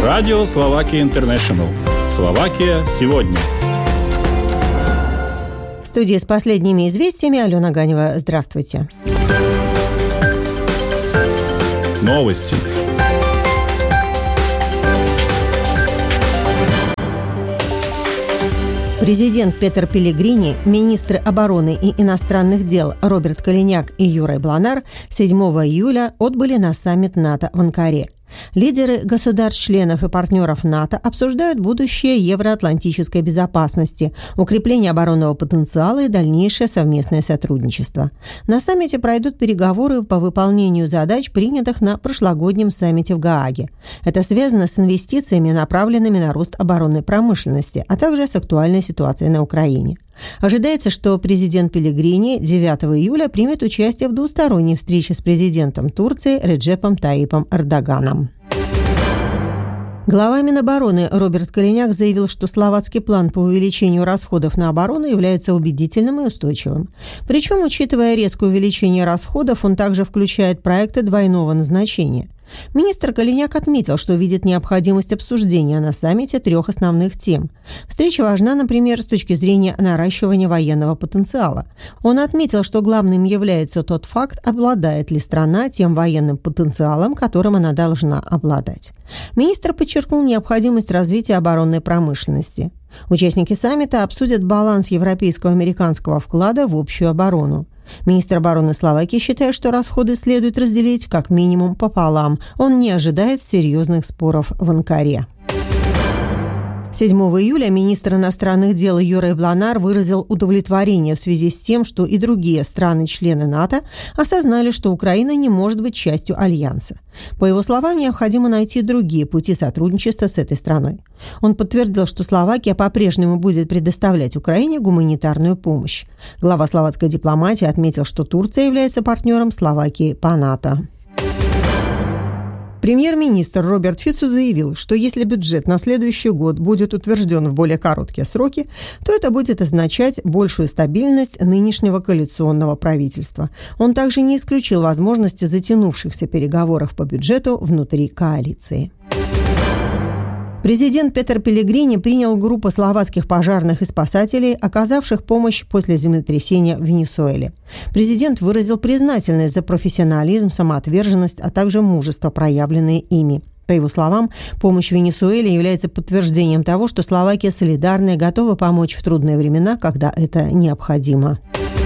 Радио Словакия Интернешнл. Словакия сегодня. В студии с последними известиями Алена Ганева. Здравствуйте. Новости. Президент Петер Пелегрини, министры обороны и иностранных дел Роберт Калиняк и Юрай Бланар 7 июля отбыли на саммит НАТО в Анкаре. Лидеры государств-членов и партнеров НАТО обсуждают будущее евроатлантической безопасности, укрепление оборонного потенциала и дальнейшее совместное сотрудничество. На саммите пройдут переговоры по выполнению задач, принятых на прошлогоднем саммите в Гааге. Это связано с инвестициями, направленными на рост оборонной промышленности, а также с актуальной ситуацией на Украине. Ожидается, что президент Пелегрини 9 июля примет участие в двусторонней встрече с президентом Турции Реджепом Таипом Эрдоганом. Глава Минобороны Роберт Калиняк заявил, что словацкий план по увеличению расходов на оборону является убедительным и устойчивым. Причем, учитывая резкое увеличение расходов, он также включает проекты двойного назначения. Министр Калиняк отметил, что видит необходимость обсуждения на саммите 3 основных тем. Встреча важна, например, с точки зрения наращивания военного потенциала. Он отметил, что главным является тот факт, обладает ли страна тем военным потенциалом, которым она должна обладать. Министр подчеркнул необходимость развития оборонной промышленности. Участники саммита обсудят баланс европейско-американского вклада в общую оборону. Министр обороны Словакии считает, что расходы следует разделить как минимум пополам. Он не ожидает серьезных споров в Анкаре. 7 июля министр иностранных дел Юрай Бланар выразил удовлетворение в связи с тем, что и другие страны-члены НАТО осознали, что Украина не может быть частью Альянса. По его словам, необходимо найти другие пути сотрудничества с этой страной. Он подтвердил, что Словакия по-прежнему будет предоставлять Украине гуманитарную помощь. Глава словацкой дипломатии отметил, что Турция является партнером Словакии по НАТО. Премьер-министр Роберт Фицо заявил, что если бюджет на следующий год будет утвержден в более короткие сроки, то это будет означать большую стабильность нынешнего коалиционного правительства. Он также не исключил возможности затянувшихся переговоров по бюджету внутри коалиции. Президент Петер Пелегрини принял группу словацких пожарных и спасателей, оказавших помощь после землетрясения в Венесуэле. Президент выразил признательность за профессионализм, самоотверженность, а также мужество, проявленное ими. По его словам, помощь Венесуэле является подтверждением того, что Словакия солидарна и готова помочь в трудные времена, когда это необходимо.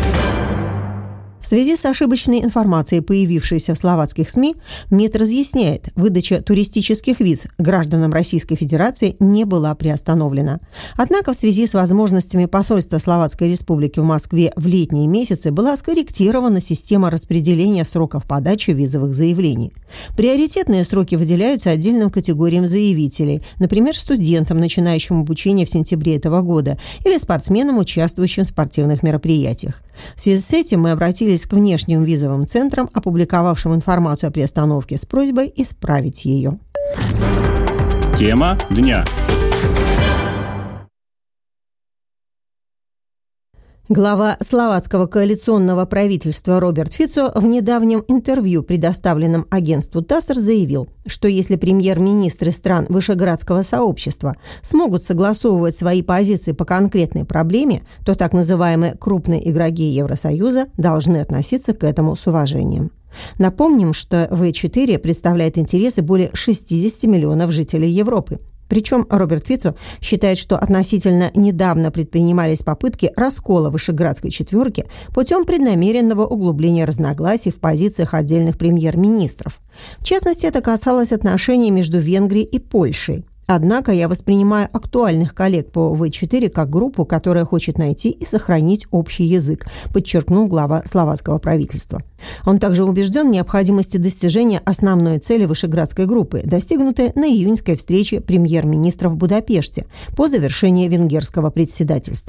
В связи с ошибочной информацией, появившейся в словацких СМИ, МИД разъясняет, выдача туристических виз гражданам Российской Федерации не была приостановлена. Однако в связи с возможностями посольства Словацкой Республики в Москве в летние месяцы была скорректирована система распределения сроков подачи визовых заявлений. Приоритетные сроки выделяются отдельным категориям заявителей, например, студентам, начинающим обучение в сентябре этого года, или спортсменам, участвующим в спортивных мероприятиях. В связи с этим мы обратились к внешним визовым центрам, опубликовавшим информацию о приостановке, с просьбой исправить ее. Тема дня. Глава словацкого коалиционного правительства Роберт Фицо в недавнем интервью, предоставленном агентству ТАСС, заявил, что если премьер-министры стран Вышеградского сообщества смогут согласовывать свои позиции по конкретной проблеме, то так называемые крупные игроки Евросоюза должны относиться к этому с уважением. Напомним, что В4 представляет интересы более 60 миллионов жителей Европы. Причем Роберт Фицо считает, что относительно недавно предпринимались попытки раскола Вышеградской четверки путем преднамеренного углубления разногласий в позициях отдельных премьер-министров. В частности, это касалось отношений между Венгрией и Польшей. Однако я воспринимаю актуальных коллег по В4 как группу, которая хочет найти и сохранить общий язык, подчеркнул глава словацкого правительства. Он также убежден в необходимости достижения основной цели Вышеградской группы, достигнутой на июньской встрече премьер-министров в Будапеште по завершении венгерского председательства.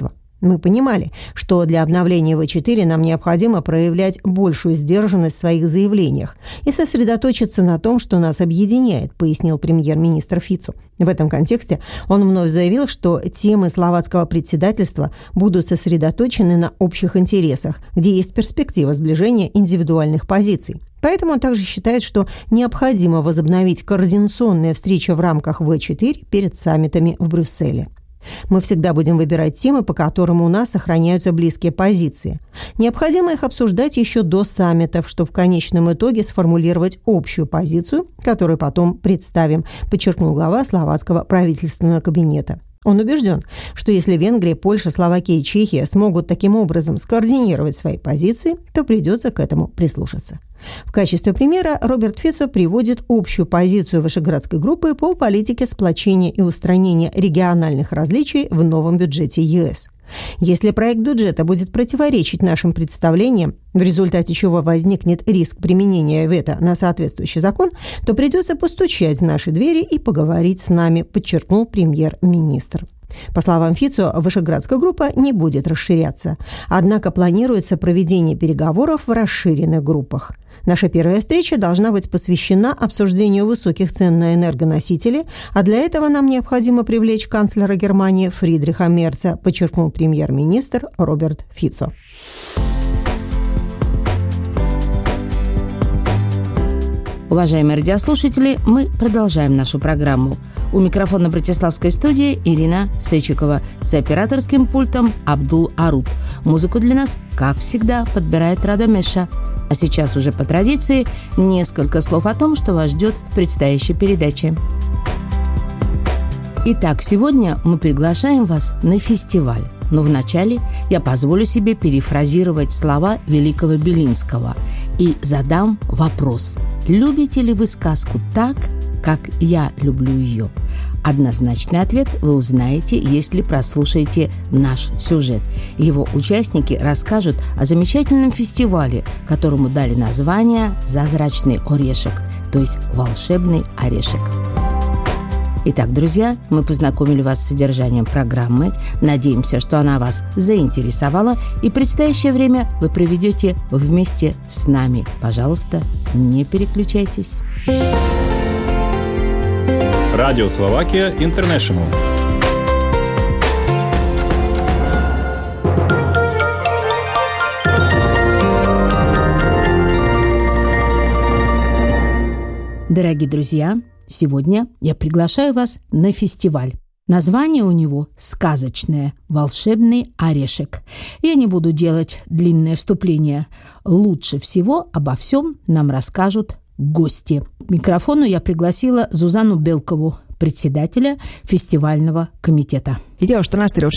Мы понимали, что для обновления В4 нам необходимо проявлять большую сдержанность в своих заявлениях и сосредоточиться на том, что нас объединяет, пояснил премьер-министр Фицо. В этом контексте он вновь заявил, что темы словацкого председательства будут сосредоточены на общих интересах, где есть перспектива сближения индивидуальных позиций. Поэтому он также считает, что необходимо возобновить координационные встречи в рамках В4 перед саммитами в Брюсселе. Мы всегда будем выбирать темы, по которым у нас сохраняются близкие позиции. Необходимо их обсуждать еще до саммитов, чтобы в конечном итоге сформулировать общую позицию, которую потом представим, подчеркнул глава словацкого правительственного кабинета. Он убежден, что если Венгрия, Польша, Словакия и Чехия смогут таким образом скоординировать свои позиции, то придется к этому прислушаться. В качестве примера Роберт Фицо приводит общую позицию Вышеградской группы по политике сплочения и устранения региональных различий в новом бюджете ЕС. Если проект бюджета будет противоречить нашим представлениям, в результате чего возникнет риск применения вето на соответствующий закон, то придется постучать в наши двери и поговорить с нами, подчеркнул премьер-министр. По словам Фицо, Вышеградская группа не будет расширяться. Однако планируется проведение переговоров в расширенных группах. Наша первая встреча должна быть посвящена обсуждению высоких цен на энергоносители, а для этого нам необходимо привлечь канцлера Германии Фридриха Мерца, подчеркнул премьер-министр Роберт Фицо. Уважаемые радиослушатели, мы продолжаем нашу программу. У микрофона Братиславской студии Ирина Сечикова. За операторским пультом Абдул Арут. Музыку для нас, как всегда, подбирает Радо Меша. А сейчас уже по традиции несколько слов о том, что вас ждет в предстоящей передаче. Итак, сегодня мы приглашаем вас на фестиваль. Но вначале я позволю себе перефразировать слова великого Белинского и задам вопрос. Любите ли вы сказку так, как я люблю ее? Однозначный ответ вы узнаете, если прослушаете наш сюжет. Его участники расскажут о замечательном фестивале, которому дали название «Зазрачный орешек», то есть «Волшебный орешек». Итак, друзья, мы познакомили вас с содержанием программы. Надеемся, что она вас заинтересовала, и предстоящее время вы проведете вместе с нами. Пожалуйста, не переключайтесь. Радио Словакия Интернешнл. Дорогие друзья, сегодня я приглашаю вас на фестиваль. Название у него сказочное «Волшебный орешек». Я не буду делать длинное вступление. Лучше всего обо всем нам расскажут гости. К микрофону я пригласила Зузану Белкову, председателя фестивального комитета. Мы уже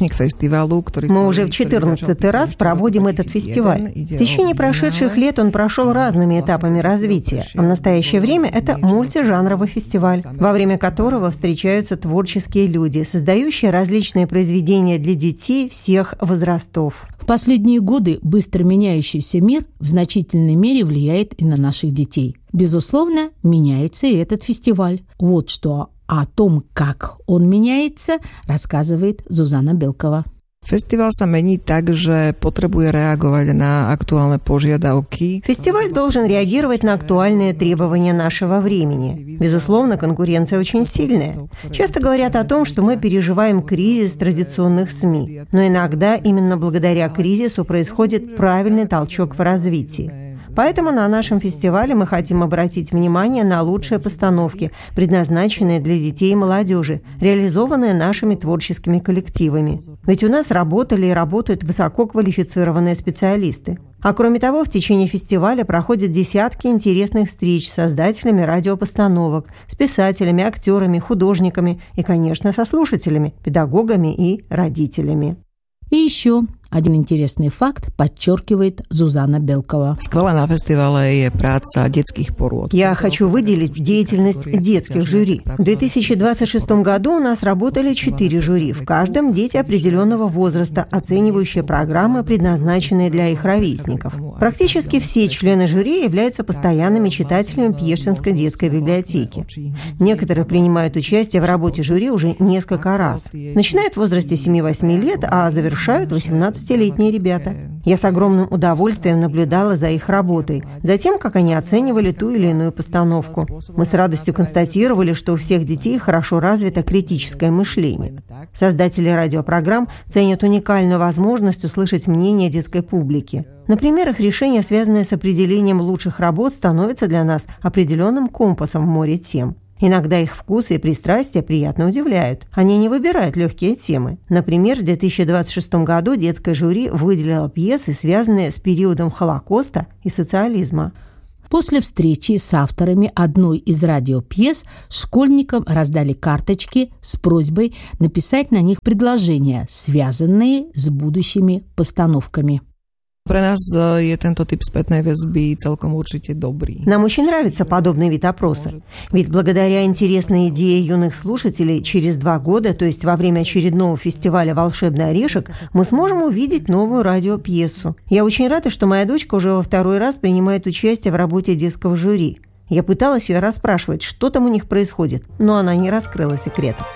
в 14-й раз проводим этот фестиваль. В течение прошедших лет он прошел разными этапами развития. А в настоящее время это мультижанровый фестиваль, во время которого встречаются творческие люди, создающие различные произведения для детей всех возрастов. В последние годы быстро меняющийся мир в значительной мере влияет и на наших детей. Безусловно, меняется и этот фестиваль. Вот что о том, как он меняется, рассказывает Зузана Белкова. Фестиваль sa mení tak, že potrebuje reagovať na aktuálne požiadavky. Фестиваль должен реагировать на актуальные требования нашего времени. Безусловно, конкуренция очень сильная. Часто говорят о том, что мы переживаем кризис традиционных СМИ. Но иногда именно благодаря кризису происходит правильный толчок в развитии. Поэтому на нашем фестивале мы хотим обратить внимание на лучшие постановки, предназначенные для детей и молодежи, реализованные нашими творческими коллективами. Ведь у нас работали и работают высококвалифицированные специалисты. А кроме того, в течение фестиваля проходят десятки интересных встреч с создателями радиопостановок, с писателями, актерами, художниками и, конечно, со слушателями, педагогами и родителями. И еще Один интересный факт подчеркивает Зузана Белкова. Skvelé na festivale je práca детских пород. Я хочу выделить деятельность детских жюри. В 2026 году у нас работали 4 жюри. В каждом дети определенного возраста, оценивающие программы, предназначенные для их ровесников. Практически все члены жюри являются постоянными читателями Пьештинской детской библиотеки. Некоторые принимают участие в работе жюри уже несколько раз. Начинают в возрасте 7-8 лет, а завершают 18-летние ребята. Я с огромным удовольствием наблюдала за их работой, за тем, как они оценивали ту или иную постановку. Мы с радостью констатировали, что у всех детей хорошо развито критическое мышление. Создатели радиопрограмм ценят уникальную возможность услышать мнение детской публики. Например, их решения, связанные с определением лучших работ, становятся для нас определенным компасом в море тем. Иногда их вкусы и пристрастия приятно удивляют. Они не выбирают легкие темы. Например, в 2026 году детское жюри выделило пьесы, связанные с периодом Холокоста и социализма. После встречи с авторами одной из радиопьес школьникам раздали карточки с просьбой написать на них предложения, связанные с будущими постановками. Pre nás je tento typ spätnej väzby celkom určite dobrý. Нам очень нравится подобный вид опроса. Ведь благодаря интересной идее юных слушателей через 2 года, то есть во время очередного фестиваля «Волшебный орешек», мы сможем увидеть новую радиопьесу. Я очень рада, что моя дочка уже во 2-й раз принимает участие в работе детского жюри. Я пыталась ее расспрашивать, что там у них происходит, но она не раскрыла секретов.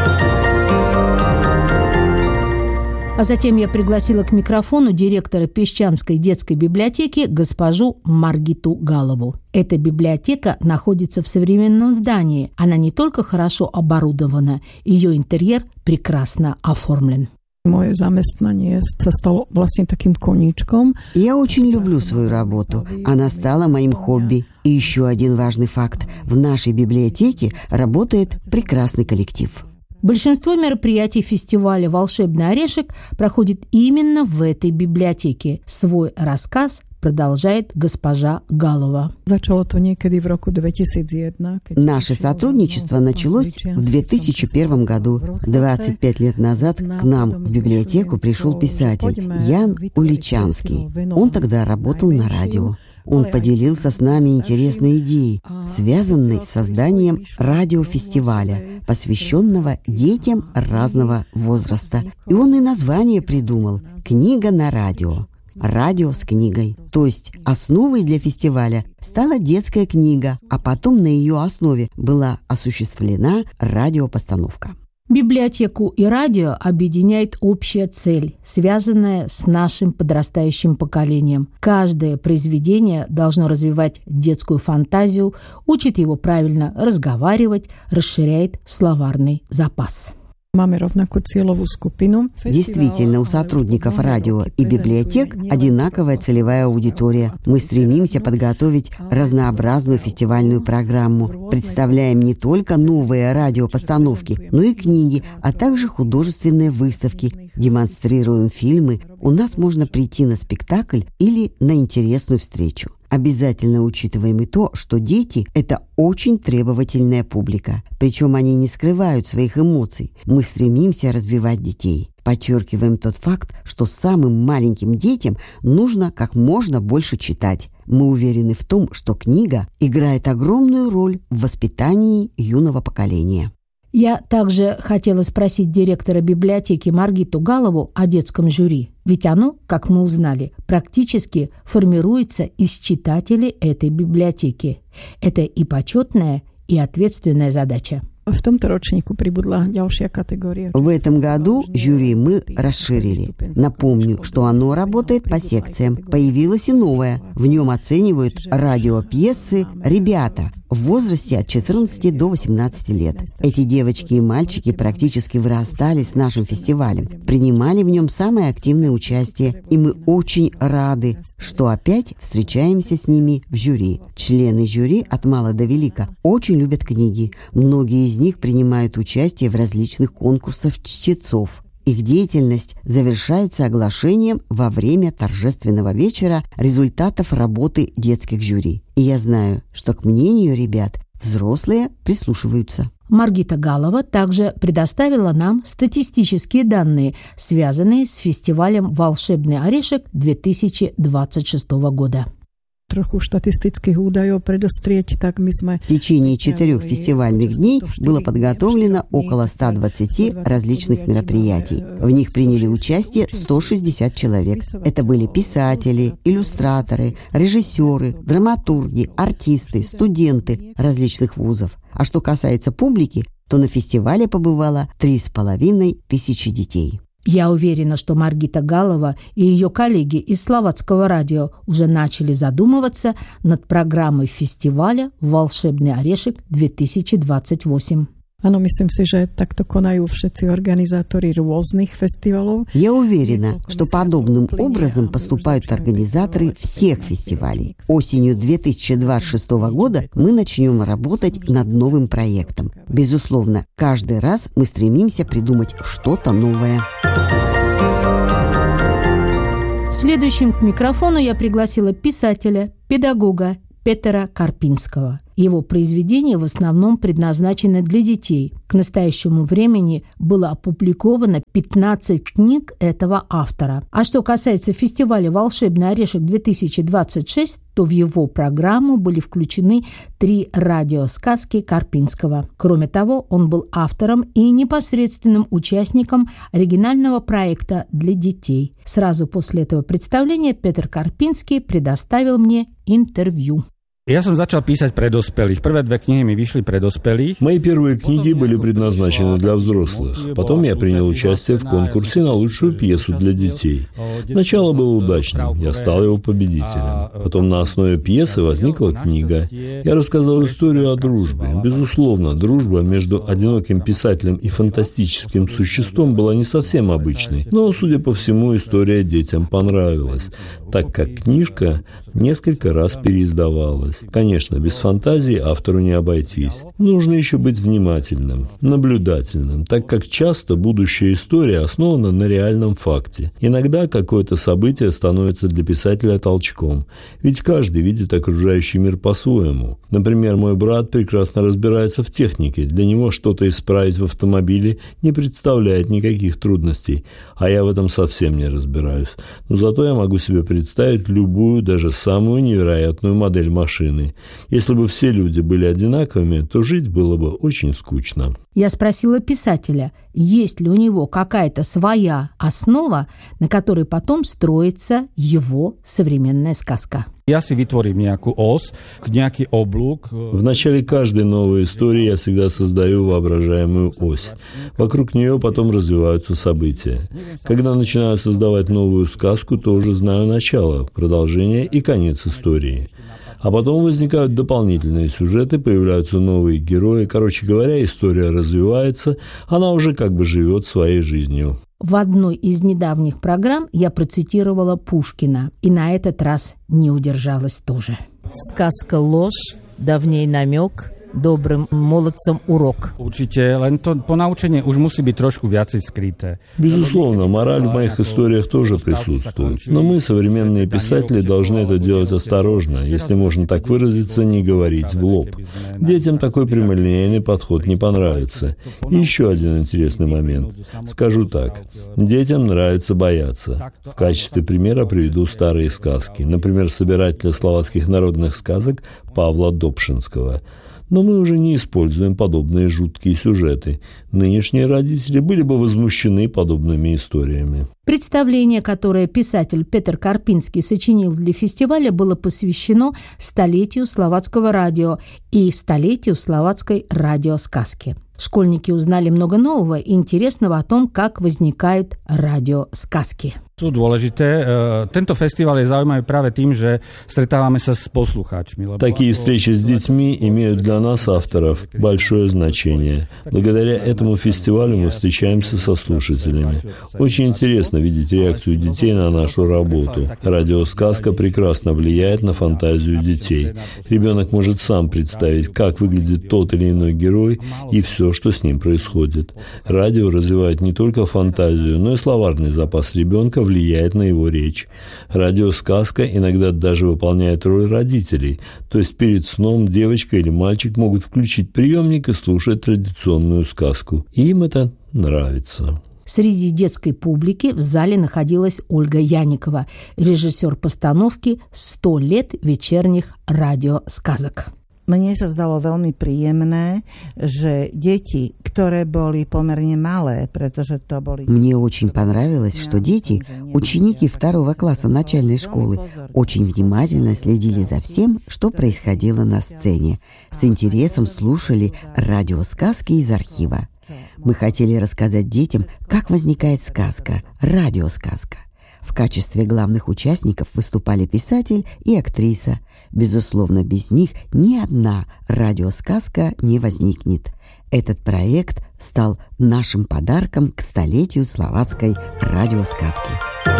А затем я пригласила к микрофону директора Песчанской детской библиотеки госпожу Маргиту Галову. Эта библиотека находится в современном здании. Она не только хорошо оборудована, ее интерьер прекрасно оформлен. Moje zamestnanie sa stalo vlastne takým koníčkom. Я очень люблю свою работу. Она стала моим хобби. И еще один важный факт. В нашей библиотеке работает прекрасный коллектив. Большинство мероприятий фестиваля «Волшебный орешек» проходит именно в этой библиотеке. Свой рассказ продолжает госпожа Галова. Začalo to niekedy v roku 2001. Наше сотрудничество началось в 2001 году. 25 лет назад к нам в библиотеку пришел писатель Ян Уличанский. Он тогда работал на радио. Он поделился с нами интересной идеей, связанной с созданием радиофестиваля, посвященного детям разного возраста. И он и название придумал «Книга на радио». Радио с книгой. То есть основой для фестиваля стала детская книга, а потом на ее основе была осуществлена радиопостановка. Библиотеку и радио объединяет общая цель, связанная с нашим подрастающим поколением. Каждое произведение должно развивать детскую фантазию, учит его правильно разговаривать, расширяет словарный запас. Действительно, у сотрудников радио и библиотек одинаковая целевая аудитория. Мы стремимся подготовить разнообразную фестивальную программу. Представляем не только новые радиопостановки, но и книги, а также художественные выставки. Демонстрируем фильмы. У нас можно прийти на спектакль или на интересную встречу. Обязательно учитываем и то, что дети – это очень требовательная публика. Причем они не скрывают своих эмоций. Мы стремимся развивать детей. Подчеркиваем тот факт, что самым маленьким детям нужно как можно больше читать. Мы уверены в том, что книга играет огромную роль в воспитании юного поколения. Я также хотела спросить директора библиотеки Маргиту Галову о детском жюри. Ведь оно, как мы узнали, практически формируется из читателей этой библиотеки. Это и почетная, и ответственная задача. В tomto ročníku pribudla ďalšia kategória. В этом году жюри мы расширили. Напомню, что оно работает по секциям. Появилось и новое. В нем оценивают радиопьесы «Ребята» в возрасте от 14 до 18 лет. Эти девочки и мальчики практически вырастали с нашим фестивалем, принимали в нем самое активное участие, и мы очень рады, что опять встречаемся с ними в жюри. Члены жюри от мала до велика очень любят книги. Многие из них принимают участие в различных конкурсах чтецов. Их деятельность завершается оглашением во время торжественного вечера результатов работы детских жюри. И я знаю, что к мнению ребят взрослые прислушиваются. Маргита Галова также предоставила нам статистические данные, связанные с фестивалем «Волшебный орешек» 2026 года. В течение 4 фестивальных дней было подготовлено около 120 различных мероприятий. В них приняли участие 160 человек. Это были писатели, иллюстраторы, режиссеры, драматурги, артисты, студенты различных вузов. А что касается публики, то на фестивале побывало 3500 детей. Я уверена, что Маргита Галова и ее коллеги из Словацкого радио уже начали задумываться над программой фестиваля «Волшебный орешек-2028». Áno, myslím si, že takto konajú všetci organizátori rôznych festivalov. Я уверена, что подобным образом поступают организаторы всех фестивалей. Осенью 2026 года мы начнем работать над новым проектом. Безусловно, каждый раз мы стремимся придумать что-то новое. Следующим к микрофону я пригласила писателя, педагога Петера Карпинского. Его произведения в основном предназначены для детей. К настоящему времени было опубликовано 15 книг этого автора. А что касается фестиваля «Волшебный орешек-2026», то в его программу были включены 3 радиосказки Карпинского. Кроме того, он был автором и непосредственным участником оригинального проекта для детей. Сразу после этого представления Петр Карпинский предоставил мне интервью. Я сам начал писать про dospelých. Первые 2 книги ми вышли про dospelých. Мои первые книги были предназначены для взрослых. Потом я принял участие в конкурсе на лучшую пьесу для детей. Начало было удачным, я стал его победителем. Потом на основе пьесы возникла книга. Я рассказал историю о дружбе. Безусловно, дружба между одиноким писателем и фантастическим существом была не совсем обычной. Но, судя по всему, история детям понравилась, так как книжка несколько раз переиздавалась. Конечно, без фантазии автору не обойтись. Нужно еще быть внимательным, наблюдательным, так как часто будущая история основана на реальном факте. Иногда какое-то событие становится для писателя толчком, ведь каждый видит окружающий мир по-своему. Например, мой брат прекрасно разбирается в технике, для него что-то исправить в автомобиле не представляет никаких трудностей, а я в этом совсем не разбираюсь. Но зато я могу себе представить любую, даже самую невероятную модель машины. Если бы все люди были одинаковыми, то жить было бы очень скучно. Я спросила писателя, есть ли у него какая-то своя основа, на которой потом строится его современная сказка. Я си vytvorím nejakú ос, nejaký облук. В начале каждой новой истории я всегда создаю воображаемую ось. Вокруг нее потом развиваются события. Когда начинаю создавать новую сказку, то уже знаю начало, продолжение и конец истории. А потом возникают дополнительные сюжеты, появляются новые герои. Короче говоря, история развивается, она уже как бы живет своей жизнью. В одной из недавних программ я процитировала Пушкина, и на этот раз не удержалась тоже. Сказка ложь, да в ней намек, добрым молодцам урок. Určite, len to ponaučenie už musí byť trošku viacej skryté. Безусловно, мораль в моих историях тоже присутствует. Но мы, современные писатели, должны это делать осторожно, если можно так выразиться, не говорить в лоб. Детям такой прямолинейный подход не понравится. И еще один интересный момент. Скажу так. Детям нравится бояться. В качестве примера приведу старые сказки. Например, собирателя словацких народных сказок Павла Добшинского. Но мы уже не используем подобные жуткие сюжеты. Нынешние родители были бы возмущены подобными историями. Представление, которое писатель Петр Карпинский сочинил для фестиваля, было посвящено столетию словацкого радио и столетию словацкой радиосказки. Школьники узнали много нового и интересного о том, как возникают радиосказки. Sú dôležité. Tento festival je zaujímavý práve tým, že stretávame sa s poslucháčmi. Такие встречи с детьми имеют для нас, авторов, большое значение. Благодаря этому фестивалю мы встречаемся со слушателями. Очень интересно видеть реакцию детей на нашу работу. Радиосказка прекрасно влияет на фантазию детей. Ребенок может сам представить, как выглядит тот или иной герой и все, что с ним происходит. Радио развивает не только фантазию, но и словарный запас ребенка, влияет на его речь. Радиосказка иногда даже выполняет роль родителей, то есть перед сном девочка или мальчик могут включить приемник и слушать традиционную сказку. И им это нравится. Среди детской публики в зале находилась Ольга Яникова, режиссер постановки «100 лет вечерних радиосказок». Mne sa zdalo veľmi príjemné, že deti, ktoré boli pomerne malé, pretože to boli... Мне очень понравилось, что дети, ученики 2 класса начальной школы, очень внимательно следили за всем, что происходило на сцене. С интересом слушали радиосказки из архива. Мы хотели рассказать детям, как возникает сказка, радиосказка. В качестве главных участников выступали писатель и актриса. Безусловно, без них ни одна радиосказка не возникнет. Этот проект стал нашим подарком к 100-летию словацкой радиосказки.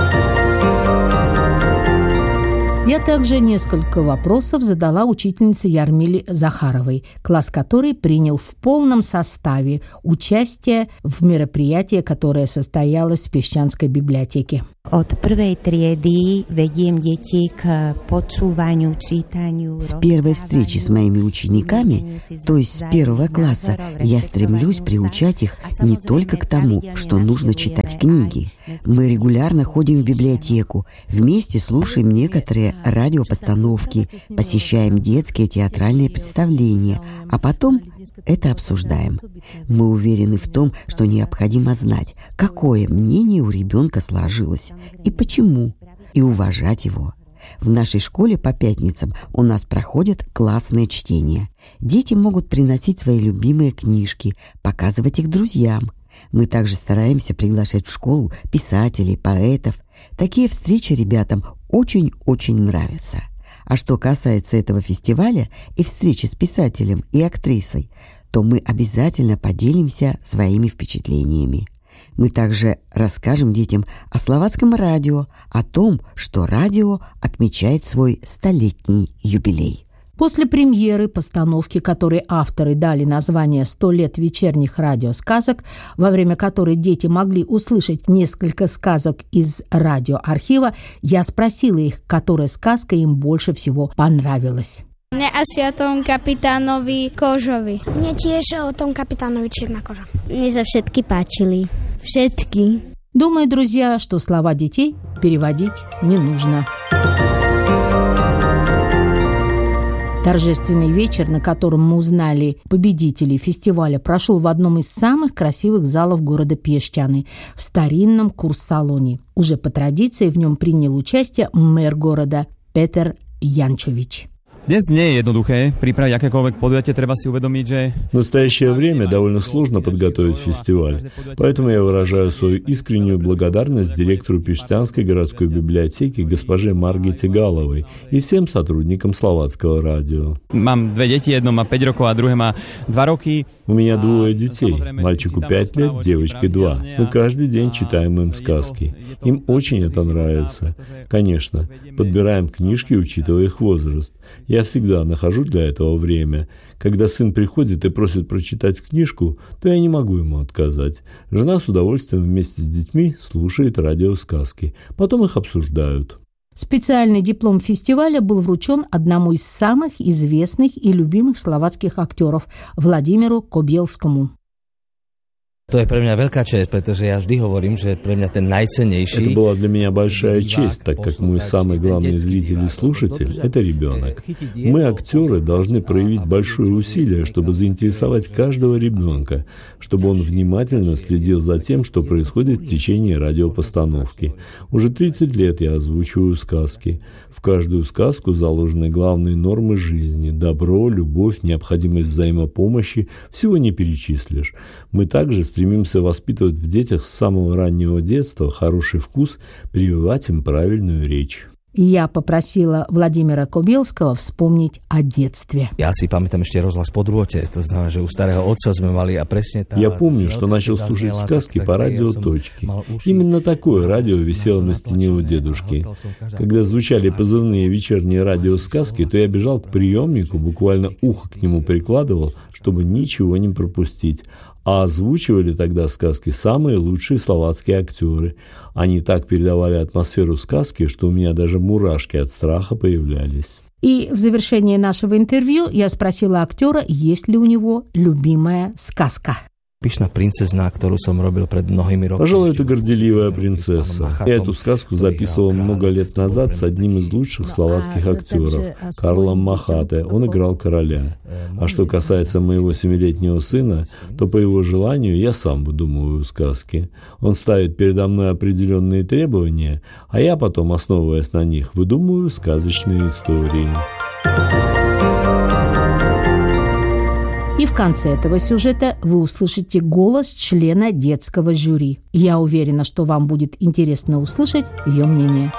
Я также несколько вопросов задала учительнице Ярмиле Захаровой, класс которой принял в полном составе участие в мероприятии, которое состоялось в Песчанской библиотеке. Od prvej triedy vediem deti k počúvaniu, čítaniu. С первой встречи с моими учениками, то есть с 1 класса, я стремлюсь приучать их не только к тому, что нужно читать книги. Мы регулярно ходим в библиотеку, вместе слушаем некоторые радиопостановки, посещаем детские театральные представления, а потом это обсуждаем. Мы уверены в том, что необходимо знать, какое мнение у ребенка сложилось и почему, и уважать его. В нашей школе по пятницам у нас проходят классные чтения. Дети могут приносить свои любимые книжки, показывать их друзьям. Мы также стараемся приглашать в школу писателей, поэтов. Такие встречи ребятам очень-очень нравятся. А что касается этого фестиваля и встречи с писателем и актрисой, то мы обязательно поделимся своими впечатлениями. Мы также расскажем детям о словацком радио, о том, что радио отмечает свой 100-летний юбилей. После премьеры постановки, которой авторы дали название «100 лет вечерних радиосказок», во время которой дети могли услышать несколько сказок из радиоархива, я спросила их, которая сказка им больше всего понравилась. Mne asi o tom kapitánovi Kožovi. Mne tiež o tom kapitánovi Čierna koža. Mne sa všetky páčili. Všetky. Думаю, друзья, что слова детей переводить не нужно. Торжественный вечер, на котором мы узнали победителей фестиваля, прошел в одном из самых красивых залов города Песчаны, в старинном курс-салоне. Уже по традиции в нем принял участие мэр города Петер Янчович. Dnes nie je jednoduché pripraviť akékoľvek podujatie, treba si uvedomiť, že... В настоящее время довольно сложно подготовить фестиваль, поэтому я выражаю свою искреннюю благодарность директору Пештянской городской библиотеки госпоже Маргите Галовой и всем сотрудникам словацкого радио. Mám dve deti, jedno má 5 rokov a druhé má 2 roky. У меня 2 детей, мальчику 5 лет, девочке 2. Мы каждый день читаем им сказки. Им очень это нравится. Конечно, подбираем книжки, учитывая их возраст. Я всегда нахожу для этого время. Когда сын приходит и просит прочитать книжку, то я не могу ему отказать. Жена с удовольствием вместе с детьми слушает радиосказки. Потом их обсуждают. Специальный диплом фестиваля был вручен одному из самых известных и любимых словацких актеров Владимиру Кобелскому. To je pre mňa veľká česť, pretože ja vždy hovorím, že pre mňa ten najcennejší... Это была для меня большая честь, так как мой самый главный зритель и слушатель – это ребенок. Мы, актеры, должны проявить большое усилие, чтобы заинтересовать каждого ребенка, чтобы он внимательно следил за тем, что происходит в течение радиопостановки. Уже 30 лет я озвучиваю сказки. В каждую сказку заложены главные нормы жизни – добро, любовь, необходимость взаимопомощи – всего не перечислишь. Мы также стремимся воспитывать в детях с самого раннего детства хороший вкус, прививать им правильную речь. Я попросила Владимира Кобелского вспомнить о детстве. Я si pamätám ešte rozhlas po druhote, to znamená, že u starého otca sme mali a presne tá... Я помню, что начал слушать сказки по радио «Точки». Именно такое радио висело на стене у дедушки. Когда звучали позывные вечерние радиосказки, то я бежал к приемнику, буквально ухо к нему прикладывал, чтобы ничего не пропустить. А озвучивали тогда сказки самые лучшие словацкие актеры. Они так передавали атмосферу сказки, что у меня даже мурашки от страха появлялись. И в завершении нашего интервью я спросила актера, есть ли у него любимая сказка. Pyšná princezna, ktorú som robil pred mnohými rokmi. Пожалуй, это «Горделивая принцесса». Эту сказку записывал много лет назад с одним из лучших словацких актеров, Карлом Махате. Он играл короля. А что касается моего 7-летнего сына, то по его желанию я сам выдумываю сказки. Он ставит передо мной определенные требования, а я потом, основываясь на них, выдумываю сказочные истории. И в конце этого сюжета вы услышите голос члена детского жюри. Я уверена, что вам будет интересно услышать ее мнение.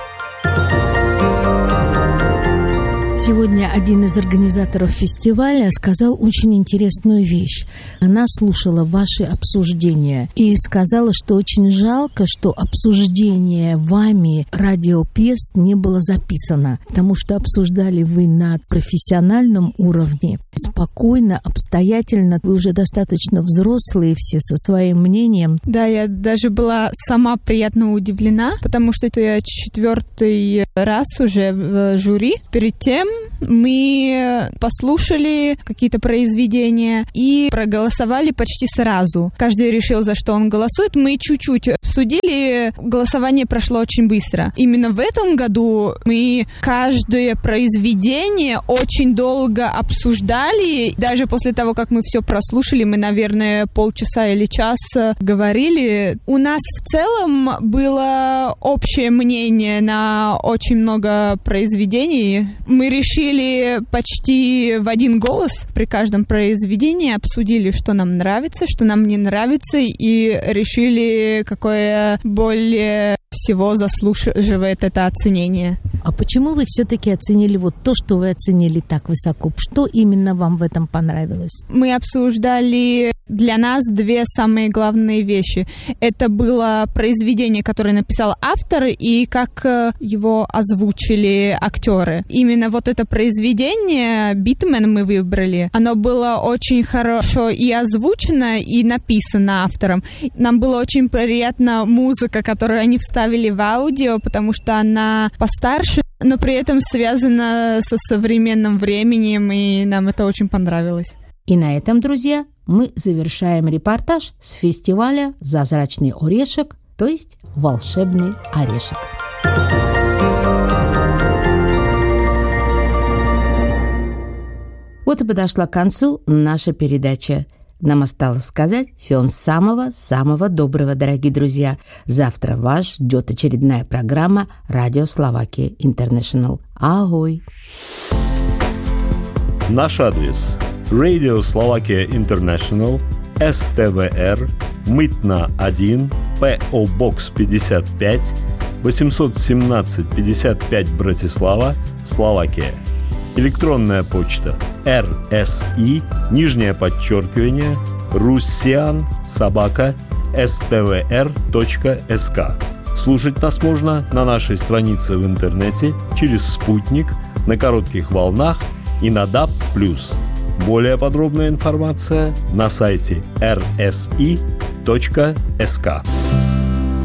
Сегодня один из организаторов фестиваля сказал очень интересную вещь. Она слушала ваши обсуждения и сказала, что очень жалко, что обсуждение вами радиопьес не было записано, потому что обсуждали вы на профессиональном уровне, спокойно, обстоятельно. Вы уже достаточно взрослые все со своим мнением. Да, я даже была сама приятно удивлена, потому что это я 4-й раз уже в жюри. Перед тем мы послушали какие-то произведения и проголосовали почти сразу. Каждый решил, за что он голосует. Мы чуть-чуть обсудили, голосование прошло очень быстро. Именно в этом году мы каждое произведение очень долго обсуждали. Даже после того, как мы все прослушали, мы, наверное, полчаса или час говорили. У нас в целом было общее мнение на очень много произведений. Мы решили почти в один голос при каждом произведении, обсудили, что нам нравится, что нам не нравится, и решили, какое более всего заслуживает это оценение. А почему вы все-таки оценили вот то, что вы оценили так высоко? Что именно вам в этом понравилось? Мы обсуждали для нас 2 самые главные вещи. Это было произведение, которое написал автор, и как его озвучили актеры. Именно вот это произведение «Битмен» мы выбрали. Оно было очень хорошо и озвучено, и написано автором. Нам было очень приятна музыка, которую они вставили в аудио, потому что она постарше, но при этом связана со современным временем, и нам это очень понравилось. И на этом, друзья, мы завершаем репортаж с фестиваля «Зазрачный орешек», то есть «Волшебный орешек». Вот и подошла к концу наша передача. Нам осталось сказать всего самого-самого доброго, дорогие друзья. Завтра вас ждет очередная программа «Радио Словакия Интернешнл». Агой! Наш адрес: Radio Slovakia International, СТВР, Мытна 1, ПО Бокс 55, 817 55 Братислава, Словакия. Электронная почта russian@russian@stvr.sk. Слушать нас можно на нашей странице в интернете, через спутник, на коротких волнах и на DAB+. Более подробная информация на сайте rsi.sk.